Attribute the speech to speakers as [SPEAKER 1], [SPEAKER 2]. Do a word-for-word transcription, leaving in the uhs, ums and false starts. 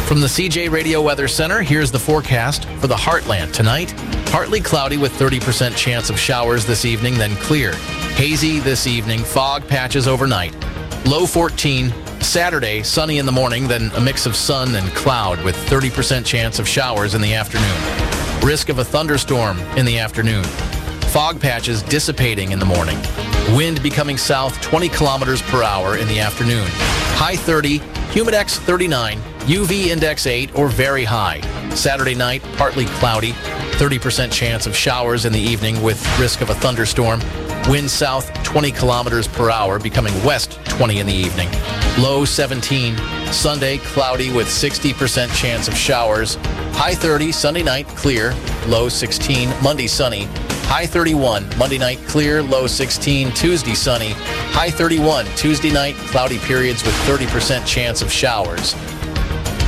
[SPEAKER 1] From the C J Radio Weather Center, here's the forecast for the Heartland tonight. Partly cloudy with thirty percent chance of showers this evening, then clear. Hazy this evening, fog patches overnight. Low fourteen. Saturday, sunny in the morning, then a mix of sun and cloud with thirty percent chance of showers in the afternoon. Risk of a thunderstorm in the afternoon. Fog patches dissipating in the morning. Wind becoming south twenty kilometers per hour in the afternoon. High thirty, humidex thirty-nine, U V index eight or very high. Saturday night, partly cloudy. thirty percent chance of showers in the evening with risk of a thunderstorm. Wind south twenty kilometers per hour, becoming west twenty in the evening. Low seventeen. Sunday, cloudy with sixty percent chance of showers. High thirty, Sunday night, clear. Low sixteen. Monday, sunny. High thirty-one. Monday night, clear. Low sixteen. Tuesday, sunny. High thirty-one. Tuesday night, cloudy periods with thirty percent chance of showers.